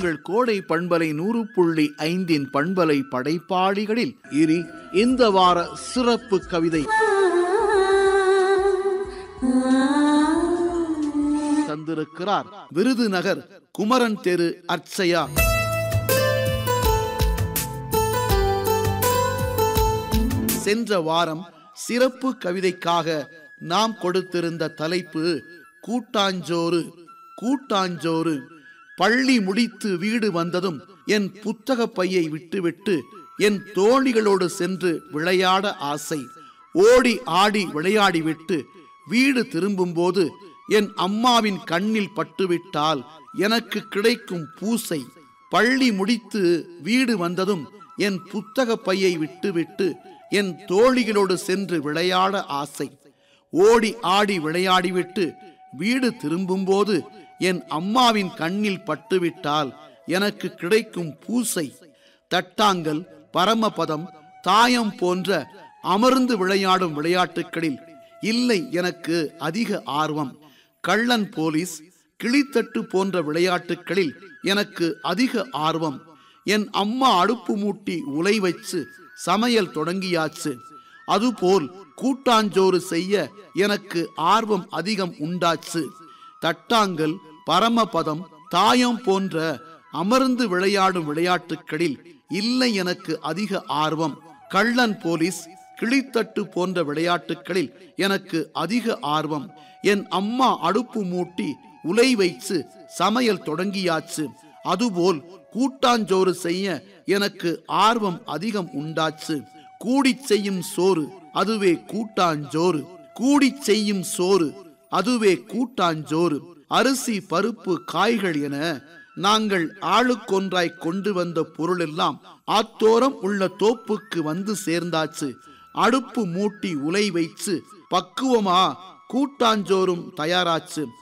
உங்கள் கோடை பண்பலை 100.5 பண்பலை படைப்பாளிகளில் இனி இந்த வார சிறப்பு கவிதை தந்திருக்கிறார் விருதுநகர் குமரன் தெரு அர்ச்சயா. சென்ற வாரம் சிறப்பு கவிதைக்காக நாம் கொடுத்திருந்த தலைப்பு கூட்டாஞ்சோறு. கூட்டாஞ்சோறு. பள்ளி முடித்து வீடு வந்ததும் என் புத்தக பையை விட்டுவிட்டு என் தோழிகளோடு சென்று விளையாட ஆசை. ஓடி ஆடி விளையாடிவிட்டு வீடு திரும்பும்போது என் அம்மாவின் கண்ணில் பட்டுவிட்டால் எனக்கு கிடைக்கும் பூசை. பள்ளி முடித்து வீடு வந்ததும் என் புத்தக பையை விட்டுவிட்டு என் தோழிகளோடு சென்று விளையாட ஆசை. ஓடி ஆடி விளையாடிவிட்டு வீடு திரும்பும்போது என் அம்மாவின் கண்ணில் பட்டுவிட்டால் எனக்கு கிடைக்கும் பூசை. தட்டாங்கல், பரமபதம், தாயம் போன்ற அமர்ந்து விளையாடும் விளையாட்டுகளில் இல்லை எனக்கு அதிக ஆர்வம். கள்ளன் போலீஸ், கிளித்தட்டு போன்ற விளையாட்டுகளில் எனக்கு அதிக ஆர்வம். என் அம்மா அடுப்பு மூட்டி உலை வச்சு சமையல் தொடங்கியாச்சு. அதுபோல் கூட்டாஞ்சோறு செய்ய எனக்கு ஆர்வம் அதிகம் உண்டாச்சு. தட்டாங்கல், பரமபதம், தாயம் போன்ற அமர்ந்து விளையாடும் விளையாட்டுகளில் இல்லை எனக்கு அதிக ஆர்வம். கள்ளன் போலீஸ், கிளித்தட்டு போன்ற விளையாட்டுகளில் எனக்கு அதிக ஆர்வம். என் அம்மா அடுப்பு மூட்டி உலை வைத்து சமையல் தொடங்கியாச்சு. அதுபோல் கூட்டாஞ்சோறு செய்ய எனக்கு ஆர்வம் அதிகம் உண்டாச்சு. கூடி செய்யும் சோறு அதுவே கூட்டாஞ்சோறு. கூடி செய்யும் சோறு அதுவே கூட்டாஞ்சோறு. அரிசி, பருப்பு, காய்கள் என நாங்கள் ஆளுக்கொன்றாய் கொண்டு வந்த பொருள் எல்லாம் ஆத்தோரம் உள்ள தோப்புக்கு வந்து சேர்ந்தாச்சு. அடுப்பு மூட்டி உலை வைச்சு பக்குவமா கூட்டாஞ்சோறும் தயாராச்சு.